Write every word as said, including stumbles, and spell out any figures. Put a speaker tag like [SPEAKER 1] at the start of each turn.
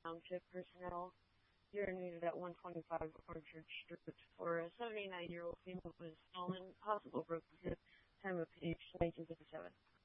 [SPEAKER 1] Township personnel. You're needed at one twenty-five Orchard Street for a seventy-nine-year-old female with stolen, possible broken hip, time of age nineteen fifty-seven.